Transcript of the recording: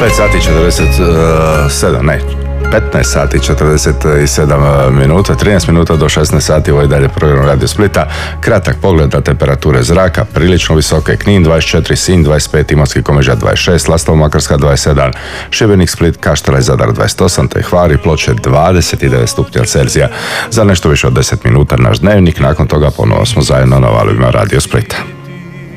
9 sati 47, ne, 15 sati 47 minuta, 13 minuta do 16 sati, ovo je dalje program Radio Splita. Kratak pogled na temperature zraka, prilično visoke: Knin 24, Sinj 25, Imotski, Komiža 26, Lastovo, Makarska 27, Šibenik, Split, Kaštela i Zadar 28, te Hvar i Ploče 29 stupnja Celzija. Za nešto više od 10 minuta naš dnevnik, nakon toga ponovo smo zajedno na valovima Radio Splita.